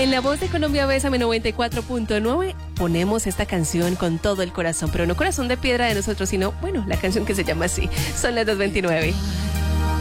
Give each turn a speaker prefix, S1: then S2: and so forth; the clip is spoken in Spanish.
S1: En la voz de Colombia Bésame 94.9 ponemos esta canción con todo el corazón, pero no corazón de piedra de nosotros, sino, bueno, la canción que se llama así. Son las 2:29.